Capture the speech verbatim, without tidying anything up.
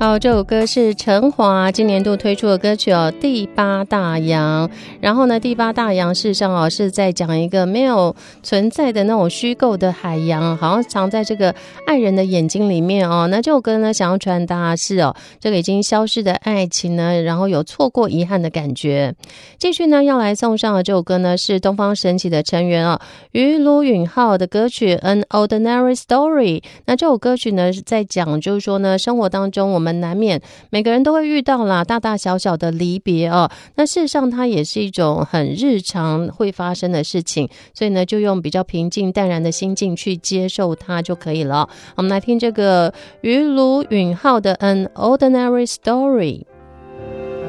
好，这首歌是陈华今年度推出的歌曲哦，《第八大洋》。然后呢，第八大洋事实上哦是在讲一个没有存在的那种虚构的海洋，好像藏在这个爱人的眼睛里面哦。那这首歌呢，想要传达是哦，这个已经消失的爱情呢，然后有错过遗憾的感觉。继续呢，要来送上的这首歌呢，是东方神起的成员哦，于卢允浩的歌曲《An Ordinary Story》。那这首歌曲呢，是在讲就是说呢，生活当中我们难免每个人都会遇到啦大大小小的离别哦。那事实上它也是一种很日常会发生的事情，所以呢就用比较平静淡然的心境去接受它就可以了。我们来听这个于卢允浩的 An Ordinary Story。